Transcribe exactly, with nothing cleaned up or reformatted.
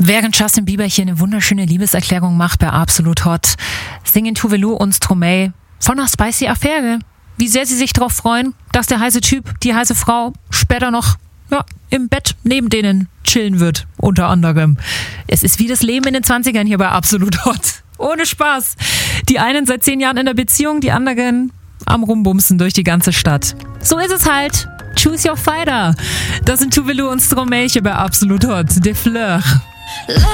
Während Justin Bieber hier eine wunderschöne Liebeserklärung macht bei Absolut Hot, singen Tove Lo und Stromae von einer spicy Affäre. Wie sehr sie sich darauf freuen, dass der heiße Typ, die heiße Frau später noch ja, im Bett neben denen chillen wird, unter anderem. Es ist wie das Leben in den zwanzigern hier bei Absolut Hot. Ohne Spaß. Die einen seit zehn Jahren in der Beziehung, die anderen am Rumbumsen durch die ganze Stadt. So ist es halt. Choose your fighter. Das sind Tove Lo und Stromae hier bei Absolut Hot. De Fleur.